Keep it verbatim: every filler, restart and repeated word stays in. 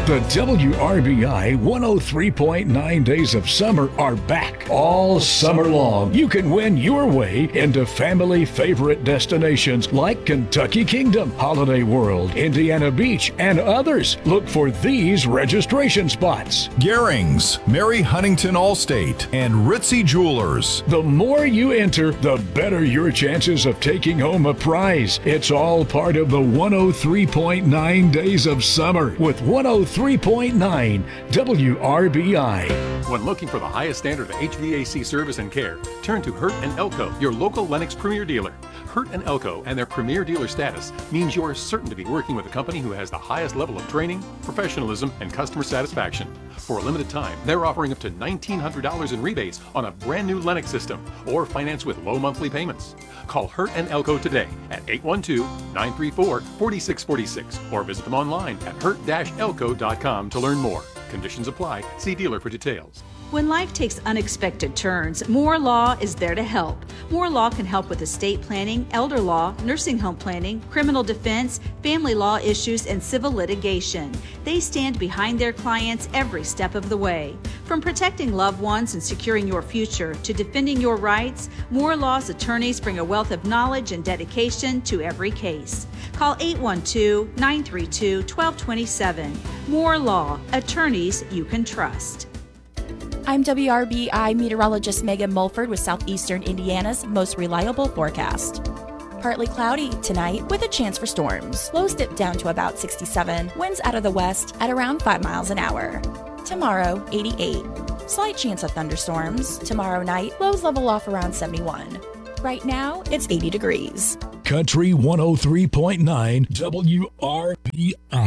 The W R B I one oh three point nine Days of Summer are back all summer long. You can win your way into family favorite destinations like Kentucky Kingdom, Holiday World, Indiana Beach, and others. Look for these registration spots. Garings, Mary Huntington Allstate, and Ritzy Jewelers. The more you enter, the better your chances of taking home a prize. It's all part of the one oh three point nine Days of Summer with one oh three point nine W R B I. When looking for the highest standard of H V A C service and care, turn to Hurt and Elko, your local Lennox Premier dealer. Hurt and Elko and their Premier dealer status means you're certain to be working with a company who has the highest level of training, professionalism, and customer satisfaction. For a limited time, they're offering up to nineteen hundred dollars in rebates on a brand new Lennox system or finance with low monthly payments. Call Hurt and Elko today at eight one two, nine three four, four six four six or visit them online at hurt dash elko dot com to learn more. Conditions apply. See dealer for details. When life takes unexpected turns, Moore Law is there to help. Moore Law can help with estate planning, elder law, nursing home planning, criminal defense, family law issues, and civil litigation. They stand behind their clients every step of the way. From protecting loved ones and securing your future to defending your rights, Moore Law's attorneys bring a wealth of knowledge and dedication to every case. Call eight one two, nine three two, one two two seven. Moore Law, attorneys you can trust. I'm W R B I meteorologist Megan Mulford with Southeastern Indiana's most reliable forecast. Partly cloudy tonight with a chance for storms. Lows dip down to about sixty-seven. Winds out of the west at around five miles an hour. Tomorrow, eighty-eight. Slight chance of thunderstorms. Tomorrow night, lows level off around seventy-one. Right now, it's eighty degrees. Country one oh three point nine W R B I.